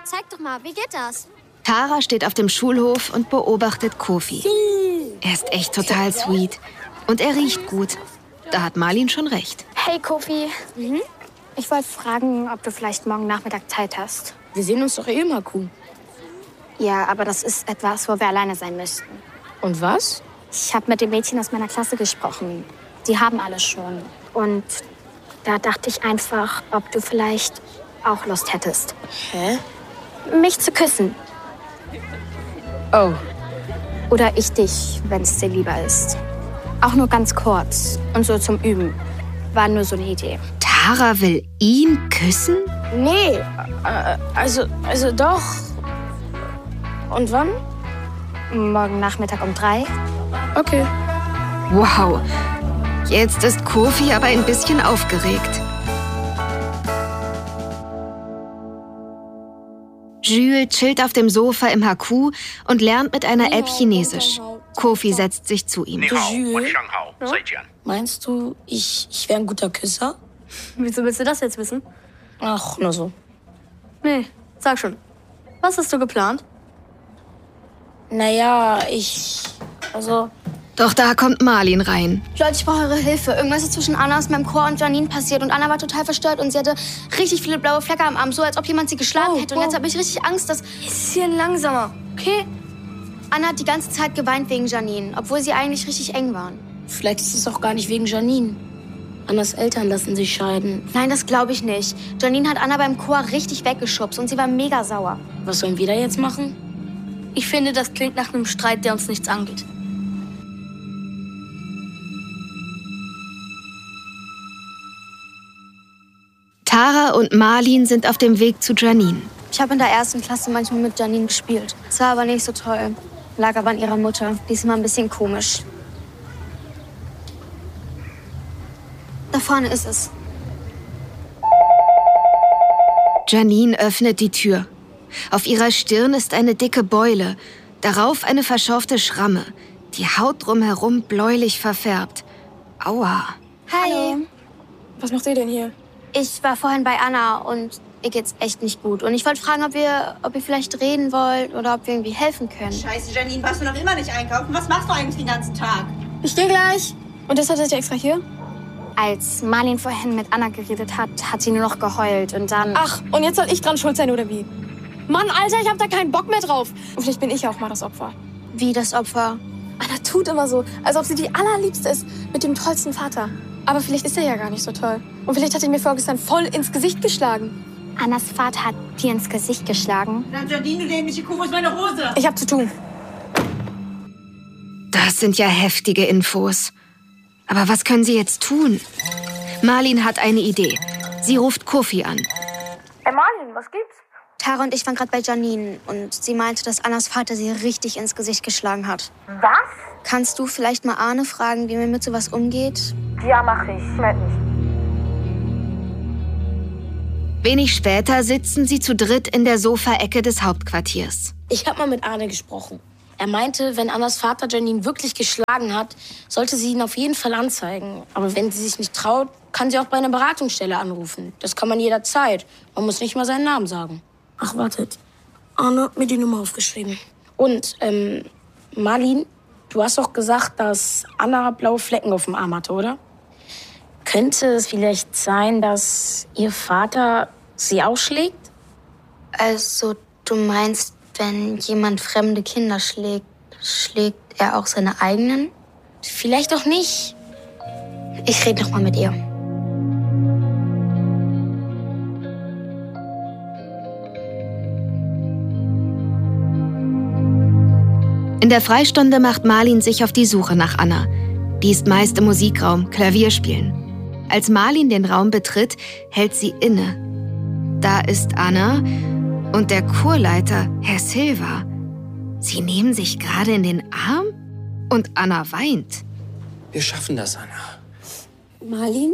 zeig doch mal, wie geht das? Tara steht auf dem Schulhof und beobachtet Kofi. Er ist echt total sweet. Und er riecht gut. Da hat Marlin schon recht. Hey, Kofi. Ich wollte fragen, ob du vielleicht morgen Nachmittag Zeit hast. Wir sehen uns doch eh immer, Kuh. Ja, aber das ist etwas, wo wir alleine sein müssten. Und was? Ich habe mit den Mädchen aus meiner Klasse gesprochen. Die haben alles schon. Und da dachte ich einfach, ob du vielleicht auch Lust hättest. Hä? Mich zu küssen. Oh. Oder ich dich, wenn es dir lieber ist. Auch nur ganz kurz und so zum Üben. War nur so eine Idee. Tara will ihn küssen? Nee, also doch. Und wann? Morgen Nachmittag um 3. Okay. Wow. Jetzt ist Kofi aber ein bisschen aufgeregt. Jules chillt auf dem Sofa im Haku und lernt mit einer App Chinesisch. Kofi setzt sich zu ihm. Meinst du, ich wäre ein guter Küsser? Wieso willst du das jetzt wissen? Ach, nur so. Nee, sag schon. Was hast du geplant? Naja, Doch da kommt Marlin rein. Leute, ich brauche eure Hilfe. Irgendwas ist zwischen Anna aus meinem Chor und Janine passiert. Und Anna war total verstört und sie hatte richtig viele blaue Flecke am Arm. So, als ob jemand sie geschlagen hätte. Und jetzt habe ich richtig Angst, dass... Bisschen langsamer, okay? Anna hat die ganze Zeit geweint wegen Janine, obwohl sie eigentlich richtig eng waren. Vielleicht ist es auch gar nicht wegen Janine. Annas Eltern lassen sich scheiden. Nein, das glaube ich nicht. Janine hat Anna beim Chor richtig weggeschubst und sie war mega sauer. Was sollen wir da jetzt machen? Ich finde, das klingt nach einem Streit, der uns nichts angeht. Tara und Marlin sind auf dem Weg zu Janine. Ich habe in der ersten Klasse manchmal mit Janine gespielt. Das war aber nicht so toll. Lag aber an ihrer Mutter. Die ist immer ein bisschen komisch. Da vorne ist es. Janine öffnet die Tür. Auf ihrer Stirn ist eine dicke Beule, darauf eine verschorfte Schramme, die Haut drumherum bläulich verfärbt. Aua. Hi. Hallo. Was macht ihr denn hier? Ich war vorhin bei Anna und ihr geht's echt nicht gut. Und ich wollte fragen, ob ihr vielleicht reden wollt oder ob wir irgendwie helfen können. Scheiße, Janine, warst du noch immer nicht einkaufen? Was machst du eigentlich den ganzen Tag? Ich gehe gleich. Und deshalb seid ihr extra hier? Als Marlin vorhin mit Anna geredet hat, hat sie nur noch geheult und dann... Ach, und jetzt soll ich dran schuld sein, oder wie? Mann, Alter, ich hab da keinen Bock mehr drauf. Und vielleicht bin ich auch mal das Opfer. Wie das Opfer? Anna tut immer so, als ob sie die allerliebste ist mit dem tollsten Vater. Aber vielleicht ist er ja gar nicht so toll. Und vielleicht hat er mir vorgestern voll ins Gesicht geschlagen. Annas Vater hat dir ins Gesicht geschlagen? Dann Janine, du dämliche Kuh, wo ist meine Hose? Ich hab zu tun. Das sind ja heftige Infos. Aber was können sie jetzt tun? Marlin hat eine Idee. Sie ruft Kofi an. Hey Marlin, was gibt's? Tara und ich waren gerade bei Janine und sie meinte, dass Annas Vater sie richtig ins Gesicht geschlagen hat. Was? Kannst du vielleicht mal Arne fragen, wie man mit sowas umgeht? Ja, mach ich. Meld mich. Wenig später sitzen sie zu dritt in der Sofaecke des Hauptquartiers. Ich habe mal mit Arne gesprochen. Er meinte, wenn Annas Vater Janine wirklich geschlagen hat, sollte sie ihn auf jeden Fall anzeigen. Aber wenn sie sich nicht traut, kann sie auch bei einer Beratungsstelle anrufen. Das kann man jederzeit. Man muss nicht mal seinen Namen sagen. Ach, wartet. Arne hat mir die Nummer aufgeschrieben. Und, Marlin, du hast doch gesagt, dass Anna blaue Flecken auf dem Arm hatte, oder? Könnte es vielleicht sein, dass ihr Vater sie auch schlägt? Also, du meinst, wenn jemand fremde Kinder schlägt, schlägt er auch seine eigenen? Vielleicht auch nicht. Ich rede noch mal mit ihr. In der Freistunde macht Marlin sich auf die Suche nach Anna. Die ist meist im Musikraum, Klavier spielen. Als Marlin den Raum betritt, hält sie inne. Da ist Anna und der Chorleiter, Herr Silva. Sie nehmen sich gerade in den Arm und Anna weint. Wir schaffen das, Anna. Marlin?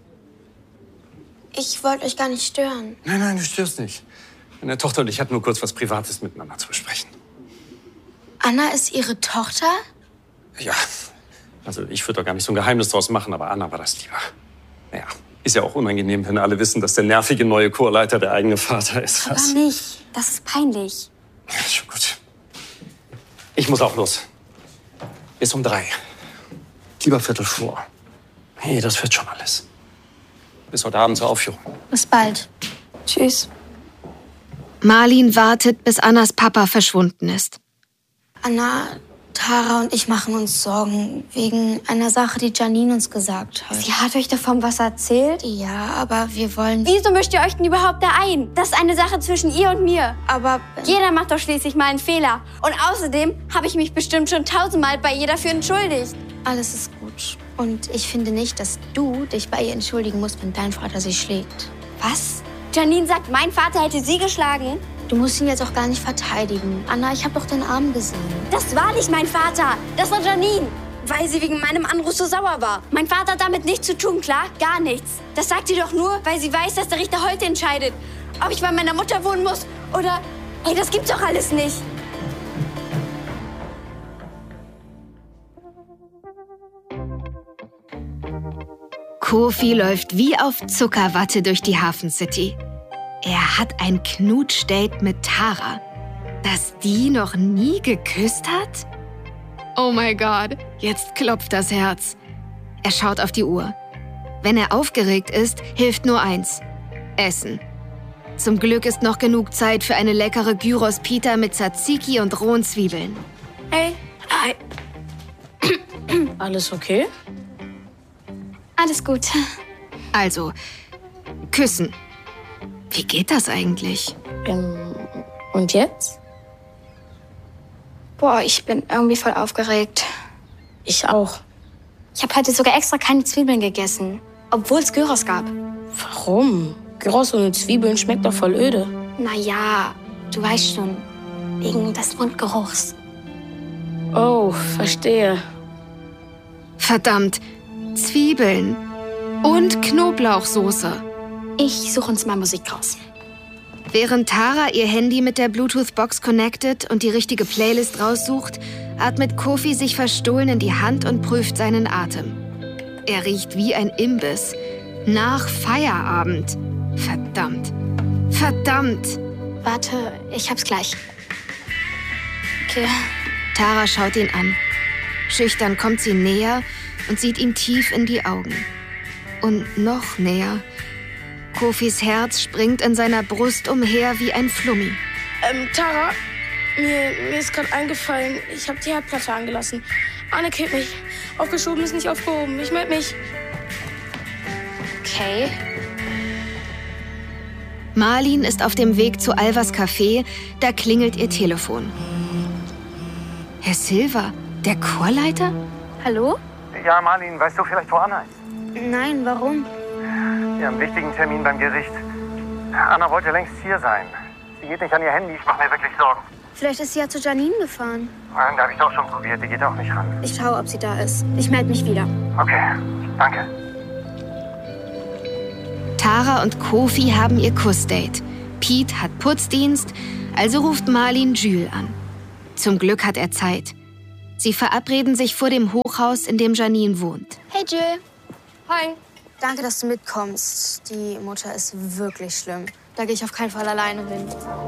Ich wollte euch gar nicht stören. Nein, du störst nicht. Meine Tochter und ich hatten nur kurz was Privates miteinander zu besprechen. Anna ist ihre Tochter? Ja, also ich würde doch gar nicht so ein Geheimnis draus machen, aber Anna war das lieber. Naja, Ist ja auch unangenehm, wenn alle wissen, dass der nervige neue Chorleiter der eigene Vater ist. Aber nicht. Das ist peinlich. Ja, schon gut. Ich muss auch los. Bis um 3. Lieber Viertel vor. Hey, das wird schon alles. Bis heute Abend zur Aufführung. Bis bald. Tschüss. Marlin wartet, bis Annas Papa verschwunden ist. Anna, Tara und ich machen uns Sorgen wegen einer Sache, die Janine uns gesagt hat. Sie hat euch davon was erzählt? Ja, aber wir wollen... Wieso mischt ihr euch denn überhaupt da ein? Das ist eine Sache zwischen ihr und mir. Aber... Jeder macht doch schließlich mal einen Fehler. Und außerdem habe ich mich bestimmt schon 1000-mal bei ihr dafür entschuldigt. Alles ist gut. Und ich finde nicht, dass du dich bei ihr entschuldigen musst, wenn dein Vater sie schlägt. Was? Janine sagt, mein Vater hätte sie geschlagen? Du musst ihn jetzt auch gar nicht verteidigen. Anna, ich habe doch deinen Arm gesehen. Das war nicht mein Vater. Das war Janine. Weil sie wegen meinem Anruf so sauer war. Mein Vater hat damit nichts zu tun, klar? Gar nichts. Das sagt sie doch nur, weil sie weiß, dass der Richter heute entscheidet. Ob ich bei meiner Mutter wohnen muss oder... Ey, das gibt's doch alles nicht. Kofi läuft wie auf Zuckerwatte durch die Hafen City. Er hat ein Knutschdate mit Tara. Dass die noch nie geküsst hat? Oh mein Gott, jetzt klopft das Herz. Er schaut auf die Uhr. Wenn er aufgeregt ist, hilft nur eins: Essen. Zum Glück ist noch genug Zeit für eine leckere Gyros-Pita mit Tzatziki und rohen Zwiebeln. Hey. Hi. Alles okay? Alles gut. Also, küssen. Wie geht das eigentlich? Und jetzt? Boah, ich bin irgendwie voll aufgeregt. Ich auch. Ich habe heute sogar extra keine Zwiebeln gegessen, obwohl es Gyros gab. Warum? Gyros ohne Zwiebeln schmeckt doch voll öde. Naja, du weißt schon, wegen des Mundgeruchs. Oh, verstehe. Verdammt, Zwiebeln und Knoblauchsoße. Ich suche uns mal Musik raus. Während Tara ihr Handy mit der Bluetooth-Box connectet und die richtige Playlist raussucht, atmet Kofi sich verstohlen in die Hand und prüft seinen Atem. Er riecht wie ein Imbiss. Nach Feierabend. Verdammt. Verdammt! Warte, ich hab's gleich. Okay. Tara schaut ihn an. Schüchtern kommt sie näher und sieht ihm tief in die Augen. Und noch näher. Kofis Herz springt in seiner Brust umher wie ein Flummi. Tara, mir ist gerade eingefallen, ich habe die Herdplatte angelassen. Anne killt mich. Aufgeschoben ist nicht aufgehoben. Ich melde mich. Okay. Marlin ist auf dem Weg zu Alvas Café, da klingelt ihr Telefon. Herr Silva, der Chorleiter? Hallo? Ja, Marlin, weißt du vielleicht, wo Anna ist? Nein, warum? Wir haben einen wichtigen Termin beim Gericht. Anna wollte längst hier sein. Sie geht nicht an ihr Handy, ich mache mir wirklich Sorgen. Vielleicht ist sie ja zu Janine gefahren. Nein, da habe ich auch schon probiert, die geht auch nicht ran. Ich schaue, ob sie da ist. Ich melde mich wieder. Okay, danke. Tara und Kofi haben ihr Kussdate. Pete hat Putzdienst, also ruft Marlin Jules an. Zum Glück hat er Zeit. Sie verabreden sich vor dem Hochhaus, in dem Janine wohnt. Hey Jill. Hi. Danke, dass du mitkommst. Die Mutter ist wirklich schlimm. Da gehe ich auf keinen Fall alleine hin.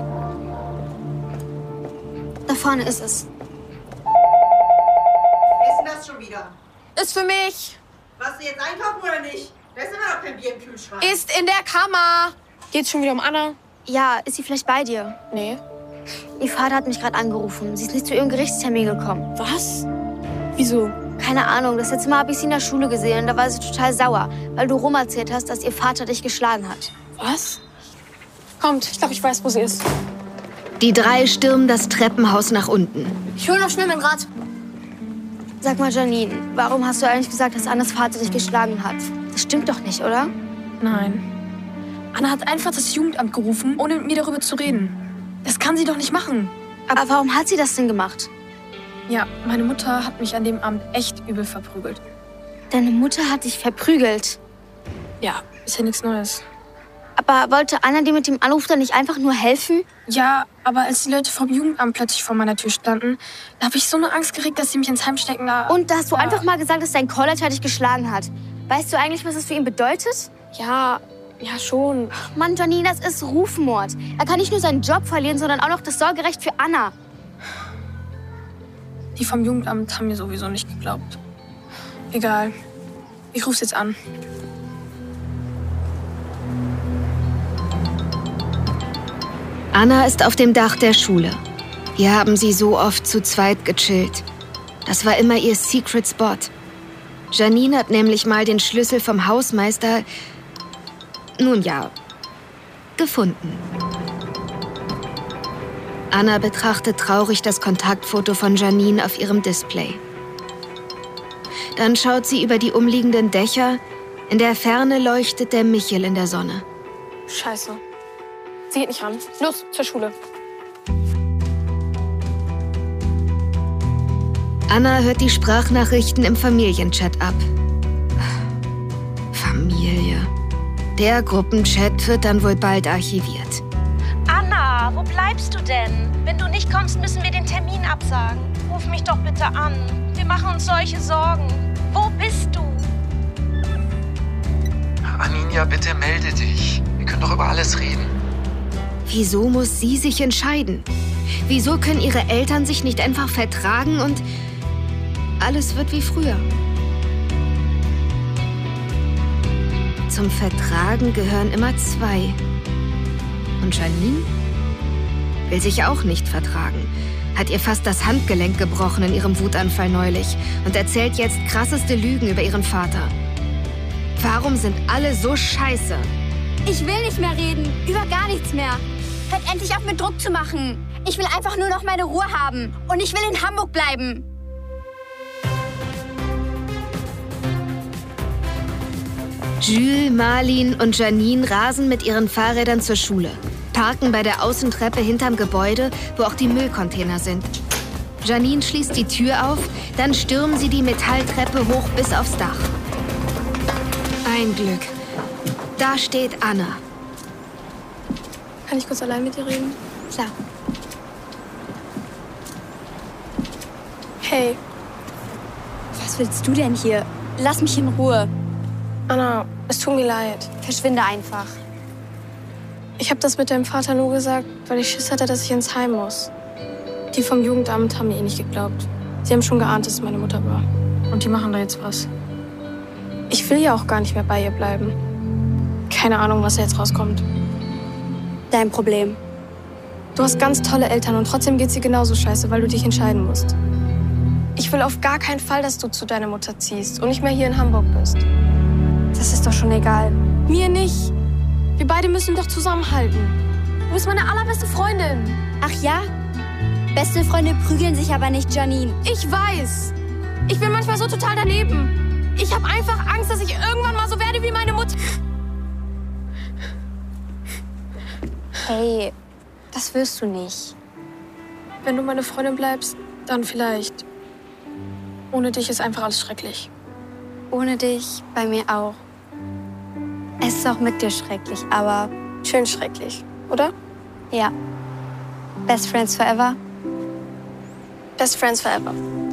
Da vorne ist es. Wer ist denn das schon wieder? Ist für mich. Warst du jetzt einkaufen oder nicht? Da ist immer noch kein Bier im Kühlschrank. Ist in der Kammer. Geht's schon wieder um Anna? Ja, ist sie vielleicht bei dir? Nee. Ihr Vater hat mich gerade angerufen. Sie ist nicht zu ihrem Gerichtstermin gekommen. Was? Wieso? Keine Ahnung, das letzte Mal habe ich sie in der Schule gesehen und da war sie total sauer, weil du rum erzählt hast, dass ihr Vater dich geschlagen hat. Was? Kommt, ich glaube, ich weiß, wo sie ist. Die drei stürmen das Treppenhaus nach unten. Ich hole noch schnell mein Rad. Sag mal, Janine, warum hast du eigentlich gesagt, dass Annas Vater dich geschlagen hat? Das stimmt doch nicht, oder? Nein. Anna hat einfach das Jugendamt gerufen, ohne mit mir darüber zu reden. Das kann sie doch nicht machen. Aber warum hat sie das denn gemacht? Ja, meine Mutter hat mich an dem Abend echt übel verprügelt. Deine Mutter hat dich verprügelt. Ja, ist ja nichts Neues. Aber wollte Anna dir mit dem Anruf dann nicht einfach nur helfen? Ja, aber als die Leute vom Jugendamt plötzlich vor meiner Tür standen, da habe ich so eine Angst gekriegt, dass sie mich ins Heim stecken. Und da hast du einfach mal gesagt, dass dein Chorleiter dich geschlagen hat. Weißt du eigentlich, was das für ihn bedeutet? Ja, schon. Ach Mann, Janine, das ist Rufmord. Er kann nicht nur seinen Job verlieren, sondern auch noch das Sorgerecht für Anna. Die vom Jugendamt haben mir sowieso nicht geglaubt. Egal. Ich ruf's jetzt an. Anna ist auf dem Dach der Schule. Hier haben sie so oft zu zweit gechillt. Das war immer ihr Secret Spot. Janine hat nämlich mal den Schlüssel vom Hausmeister, nun ja, gefunden. Anna betrachtet traurig das Kontaktfoto von Janine auf ihrem Display. Dann schaut sie über die umliegenden Dächer. In der Ferne leuchtet der Michel in der Sonne. Scheiße. Sie geht nicht ran. Los, zur Schule. Anna hört die Sprachnachrichten im Familienchat ab. Familie. Der Gruppenchat wird dann wohl bald archiviert. Anna, wo bleibst du denn? Wenn du nicht kommst, müssen wir den Termin absagen. Ruf mich doch bitte an. Wir machen uns solche Sorgen. Wo bist du? Arminia, bitte melde dich. Wir können doch über alles reden. Wieso muss sie sich entscheiden? Wieso können ihre Eltern sich nicht einfach vertragen und alles wird wie früher? Zum Vertragen gehören immer zwei. Und Janine will sich auch nicht vertragen. Hat ihr fast das Handgelenk gebrochen in ihrem Wutanfall neulich und erzählt jetzt krasseste Lügen über ihren Vater. Warum sind alle so scheiße? Ich will nicht mehr reden. Über gar nichts mehr. Hört endlich auf, mit Druck zu machen. Ich will einfach nur noch meine Ruhe haben. Und ich will in Hamburg bleiben. Jules, Marlin und Janine rasen mit ihren Fahrrädern zur Schule. Parken bei der Außentreppe hinterm Gebäude, wo auch die Müllcontainer sind. Janine schließt die Tür auf, dann stürmen sie die Metalltreppe hoch bis aufs Dach. Ein Glück. Da steht Anna. Kann ich kurz allein mit dir reden? Klar. Hey. Was willst du denn hier? Lass mich in Ruhe. Anna, es tut mir leid. Verschwinde einfach. Ich habe das mit deinem Vater nur gesagt, weil ich Schiss hatte, dass ich ins Heim muss. Die vom Jugendamt haben mir eh nicht geglaubt. Sie haben schon geahnt, dass es meine Mutter war. Und die machen da jetzt was. Ich will ja auch gar nicht mehr bei ihr bleiben. Keine Ahnung, was da jetzt rauskommt. Dein Problem. Du hast ganz tolle Eltern und trotzdem geht's dir genauso scheiße, weil du dich entscheiden musst. Ich will auf gar keinen Fall, dass du zu deiner Mutter ziehst und nicht mehr hier in Hamburg bist. Das ist doch schon egal. Mir nicht. Wir beide müssen doch zusammenhalten. Du bist meine allerbeste Freundin. Ach ja? Beste Freunde prügeln sich aber nicht, Janine. Ich weiß. Ich bin manchmal so total daneben. Ich habe einfach Angst, dass ich irgendwann mal so werde wie meine Mutter. Hey, das wirst du nicht. Wenn du meine Freundin bleibst, dann vielleicht. Ohne dich ist einfach alles schrecklich. Ohne dich, bei mir auch. Es ist auch mit dir schrecklich, aber schön schrecklich, oder? Ja. Best Friends Forever? Best Friends Forever.